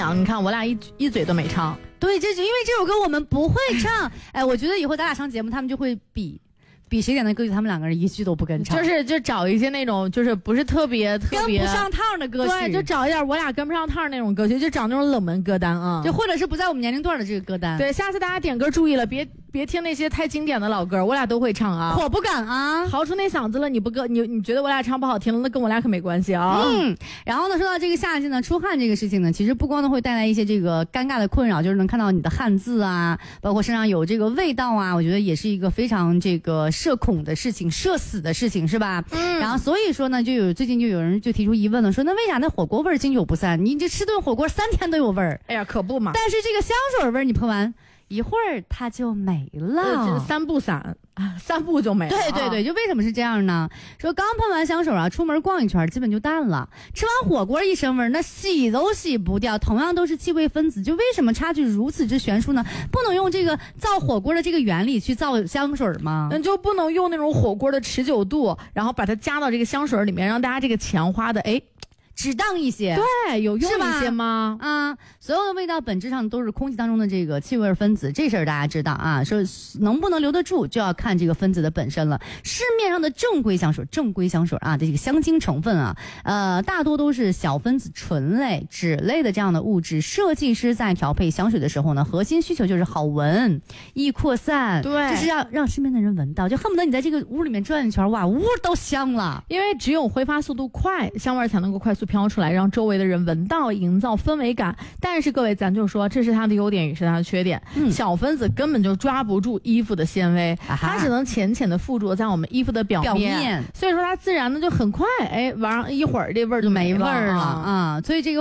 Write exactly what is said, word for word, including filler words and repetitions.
响，你看我俩一一嘴都没唱。 对，这因为这首歌我们不会唱。哎，我觉得以后咱俩上节目，他们就会比。比谁点的歌曲，他们两个人一句都不跟唱， 就是就找一些那种就是不是特别特别跟不上趟的歌曲， 对，就找一点我俩跟不上趟那种歌曲，就找那种冷门歌单啊， 就或者是不在我们年龄段的这个歌单。 对，下次大家点歌注意了，别别听那些太经典的老歌，我俩都会唱啊。 我不敢啊， 嚎出那嗓子了，你不跟你你觉得我俩唱不好听了，那跟我俩可没关系啊。 嗯，然后呢，说到这个夏季呢，出汗这个事情呢，其实不光呢会带来一些这个尴尬的困扰，就是能看到你的汗渍啊，包括身上有这个味道啊，我觉得也是一个非常这个社恐的事情。社死的事情是吧？嗯，然后所以说呢，就有最近就有人就提出疑问了，说那为啥那火锅味儿经久不散？你这吃顿火锅三天都有味儿， 哎呀，可不嘛。 但是这个香水味儿你喷完一会儿它就没了， 呃、三步散啊，三步就没了。 对对对，就为什么是这样呢？说刚喷完香水啊，出门逛一圈基本就淡了，吃完火锅一身味儿，那洗都洗不掉。同样都是气味分子，就为什么差距如此之悬殊呢？不能用这个造火锅的这个原理去造香水吗？ 那就不能用那种火锅的持久度，然后把它加到这个香水里面，让大家这个钱花的哎。 值当一些， 对，有用一些吗？ 啊，所有的味道本质上都是空气当中的这个气味分子，这事儿大家知道啊。说能不能留得住，就要看这个分子的本身了。市面上的正规香水，正规香水啊，这个香精成分啊，呃，大多都是小分子醇类、酯类的这样的物质。设计师在调配香水的时候呢，核心需求就是好闻、易扩散， 对， 就是要让身边的人闻到，就恨不得你在这个屋里面转一圈，哇，屋都香了。 因为只有挥发速度快，香味才能够快速飘出来，让周围的人闻到，营造氛围感。但是各位，咱就说这是它的优点，也是它的缺点。嗯，小分子根本就抓不住衣服的纤维，啊、它只能浅浅的附着在我们衣服的表面， 表面， 所以说它自然的就很快，哎，晚上一会儿这味儿就没味儿了啊。所以这个。